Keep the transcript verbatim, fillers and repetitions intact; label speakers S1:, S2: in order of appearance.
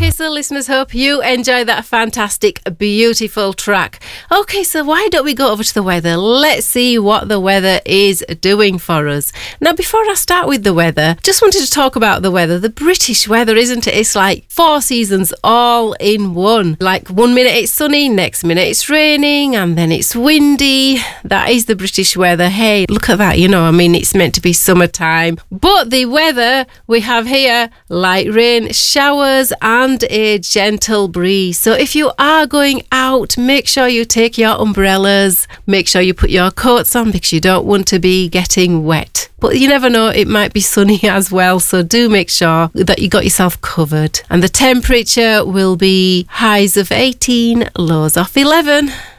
S1: Okay, so listeners, hope you enjoy that fantastic, beautiful track. Okay, so why don't we go over to the weather? Let's see what the weather is doing for us. Now, before I start with the weather, just wanted to talk about the weather. The British weather, isn't it? It's like four seasons all in one. Like one minute it's sunny, next minute it's raining, and then it's windy. That is the British weather. Hey, look at that. You know, I mean, it's meant to be summertime. But the weather we have here, light rain, showers, and a gentle breeze. So if you are going out, make sure you take your umbrellas, make sure you put your coats on because you don't want to be getting wet. But you never know, it might be sunny as well, so do make sure that you got yourself covered. And the temperature will be highs of eighteen, lows of eleven.